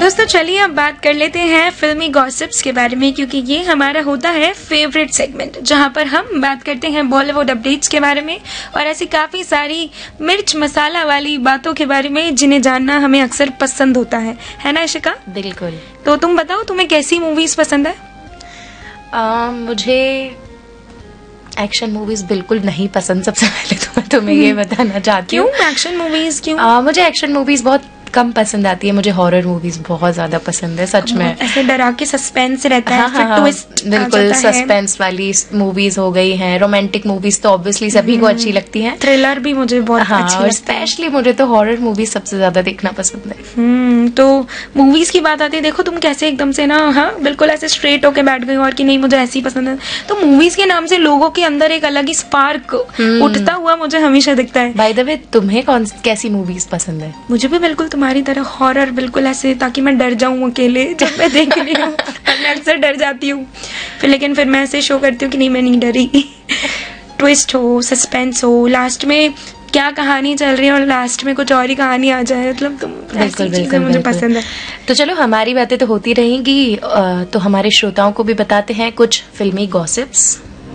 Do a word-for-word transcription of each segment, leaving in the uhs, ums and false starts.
दोस्तों चलिए अब बात कर लेते हैं फिल्मी गॉसिप्स के बारे में, क्योंकि ये हमारा होता है फेवरेट सेगमेंट जहां पर हम बात करते हैं बॉलीवुड अपडेट्स के बारे में और ऐसी काफी सारी मिर्च मसाला वाली बातों के बारे में जिन्हें जानना हमें अक्सर पसंद होता है, है ना इशिका? बिल्कुल। तो तुम बताओ तुम्हें कैसी मूवीज पसंद है? आ, मुझे एक्शन मूवीज बिल्कुल नहीं पसंद। सबसे पहले तो मैं तुम्हें ये बताना चाहती हूँ। क्यों एक्शन मूवीज क्यों? आ, मुझे एक्शन मूवीज बहुत कम पसंद आती है। मुझे हॉरर मूवीज बहुत ज्यादा पसंद है, सच में। ऐसे डरा के सस्पेंस रहता है, हाँ, फिर हाँ, ट्विस्ट बिल्कुल सस्पेंस वाली मूवीज हो गई हैं। रोमांटिक मूवीज तो ऑब्वियसली सभी को अच्छी लगती हैं। थ्रिलर भी मुझे बहुत हाँ, अच्छी और लगती है। स्पेशली मुझे तो हॉरर मूवीज सबसे ज्यादा देखना पसंद है। हम्म तो मूवीज की बात आती है, देखो तुम कैसे एकदम से ना, हाँ बिल्कुल ऐसे स्ट्रेट होके बैठ गई और कि नहीं मुझे ऐसी पसंद है। तो मूवीज के नाम से लोगों के अंदर एक अलग ही स्पार्क उठता हुआ मुझे हमेशा दिखता है। बाय द वे, तुम्हें कौन कैसी मूवीज पसंद है? मुझे भी बिल्कुल तुम्हारी तरह हॉरर, बिल्कुल ऐसे ताकि मैं डर जाऊं अकेले जब मैं देख रही हूँ। मैं अक्सर डर जाती हूँ, फिर लेकिन फिर मैं ऐसे शो करती हूँ कि नहीं मैं नहीं डरी। ट्विस्ट हो, सस्पेंस हो, लास्ट में क्या कहानी चल रही है और लास्ट में कुछ और ही कहानी आ जाए, मतलब तुम बिल्कुल बिल्कुल मुझे पसंद है। तो चलो, हमारी बातें तो होती रहेंगी, तो हमारे श्रोताओं को भी बताते हैं कुछ फिल्मी गॉसिप्स।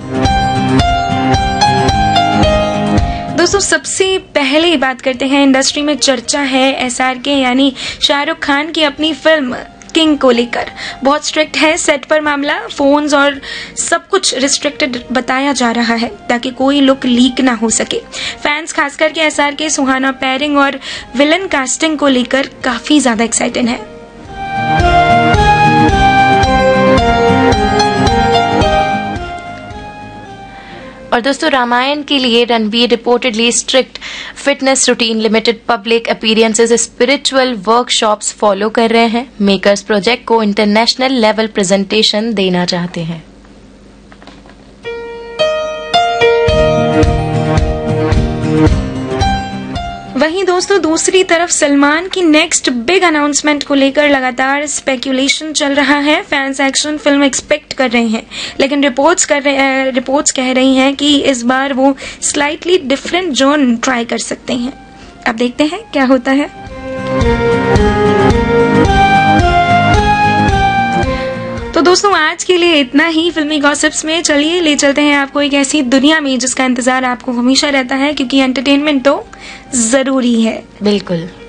दोस्तों सबसे पहले बात करते हैं, इंडस्ट्री में चर्चा है एसआरके यानी शाहरुख खान की अपनी फिल्म किंग को लेकर। बहुत स्ट्रिक्ट है सेट पर मामला, फोन्स और सब कुछ रिस्ट्रिक्टेड बताया जा रहा है ताकि कोई लुक लीक ना हो सके। फैंस खासकर के एसआरके सुहाना पेयरिंग और विलन कास्टिंग को लेकर काफी ज्यादा एक्साइटेड है। और दोस्तों, रामायण के लिए Ranbir reportedly strict fitness routine, limited public appearances, spiritual workshops follow कर रहे हैं। मेकर्स प्रोजेक्ट को इंटरनेशनल लेवल प्रेजेंटेशन देना चाहते हैं। वहीं दोस्तों दूसरी तरफ सलमान की नेक्स्ट बिग अनाउंसमेंट को लेकर लगातार स्पेक्यूलेशन चल रहा है। फैंस एक्शन फिल्म एक्सपेक्ट कर रहे हैं, लेकिन रिपोर्ट्स कर रहे रिपोर्ट्स कह रही हैं कि इस बार वो स्लाइटली डिफरेंट जॉन ट्राई कर सकते हैं। अब देखते हैं क्या होता है। तो दोस्तों आज के लिए इतना ही फिल्मी गॉसिप्स में। चलिए ले चलते हैं आपको एक ऐसी दुनिया में जिसका इंतजार आपको हमेशा रहता है, क्योंकि एंटरटेनमेंट तो जरूरी है। बिल्कुल।